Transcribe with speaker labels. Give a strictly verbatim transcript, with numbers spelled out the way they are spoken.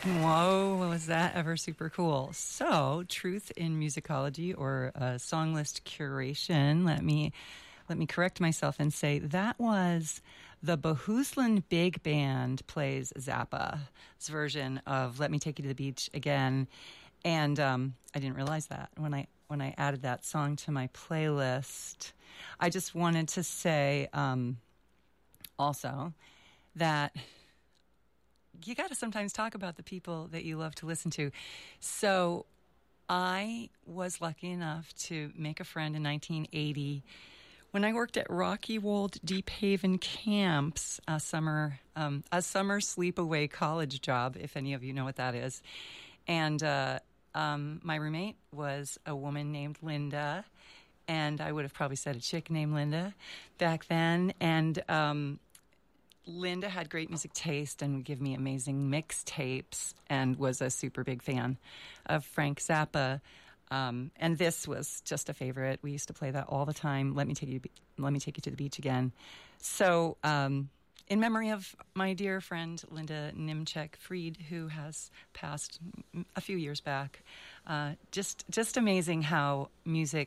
Speaker 1: Whoa, was that ever super cool? So, truth in musicology or uh, song list curation. Let me let me correct myself and say that was the Bohuslän Big Band plays Zappa's version of "Let Me Take You to the Beach Again," and um, I didn't realize that when I when I added that song to my playlist. I just wanted to say um, also that you got to sometimes talk about the people that you love to listen to. So I was lucky enough to make a friend in nineteen eighty when I worked at Rocky Wold Deep Haven Camps, a summer um, a summer sleepaway college job, if any of you know what that is. And uh, um, my roommate was a woman named Linda, and I would have probably said a chick named Linda back then. And um, Linda had great music taste and would give me amazing mixtapes and was a super big fan of Frank Zappa. Um, and this was just a favorite. We used to play that all the time. Let me take you, let me take you to the beach again. So, um, in memory of my dear friend Linda Nimchek Fried, who has passed a few years back, uh, just just amazing how music